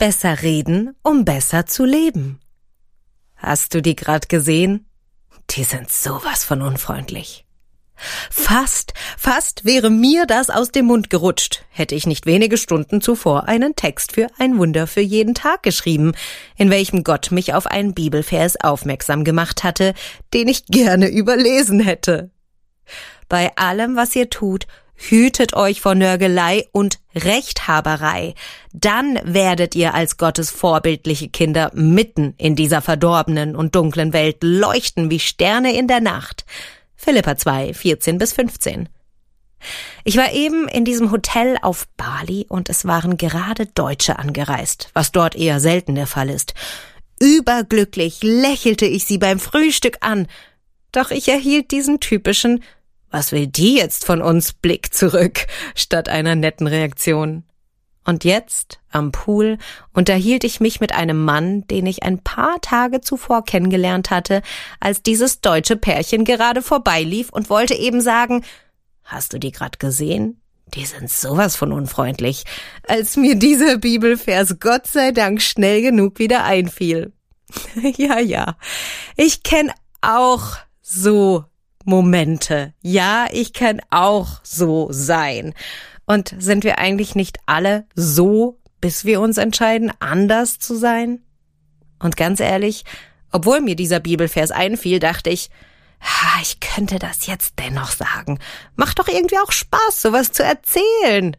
Besser reden, um besser zu leben. Hast du die gerade gesehen? Die sind sowas von unfreundlich. Fast wäre mir das aus dem Mund gerutscht, hätte ich nicht wenige Stunden zuvor einen Text für ein Wunder für jeden Tag geschrieben, in welchem Gott mich auf einen Bibelvers aufmerksam gemacht hatte, den ich gerne überlesen hätte. Bei allem, was ihr tut, hütet euch vor Nörgelei und Rechthaberei. Dann werdet ihr als Gottes vorbildliche Kinder mitten in dieser verdorbenen und dunklen Welt leuchten wie Sterne in der Nacht. Philipper 2, 14-15. Ich war eben in diesem Hotel auf Bali und es waren gerade Deutsche angereist, was dort eher selten der Fall ist. Überglücklich lächelte ich sie beim Frühstück an, doch ich erhielt diesen typischen „Was will die jetzt von uns?" Blick zurück, statt einer netten Reaktion. Und jetzt, am Pool, unterhielt ich mich mit einem Mann, den ich ein paar Tage zuvor kennengelernt hatte, als dieses deutsche Pärchen gerade vorbeilief und wollte eben sagen: „Hast du die gerade gesehen? Die sind sowas von unfreundlich", als mir dieser Bibelvers Gott sei Dank schnell genug wieder einfiel. Ja, ich kenne auch so Momente. Ja, ich kann auch so sein. Und sind wir eigentlich nicht alle so, bis wir uns entscheiden, anders zu sein? Und ganz ehrlich, obwohl mir dieser Bibelvers einfiel, dachte ich, ich könnte das jetzt dennoch sagen. Macht doch irgendwie auch Spaß, sowas zu erzählen.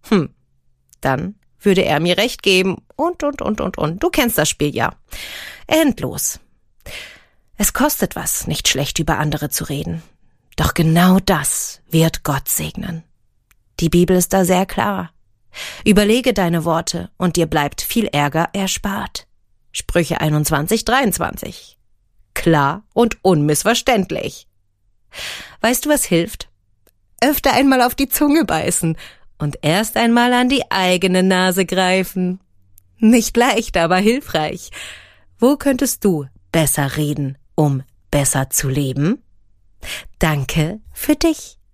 Dann würde er mir recht geben und. Du kennst das Spiel ja. Endlos. Es kostet was, nicht schlecht über andere zu reden. Doch genau das wird Gott segnen. Die Bibel ist da sehr klar. Überlege deine Worte und dir bleibt viel Ärger erspart. Sprüche 21,23. Klar und unmissverständlich. Weißt du, was hilft? Öfter einmal auf die Zunge beißen und erst einmal an die eigene Nase greifen. Nicht leicht, aber hilfreich. Wo könntest du besser reden, um besser zu leben? Danke für dich.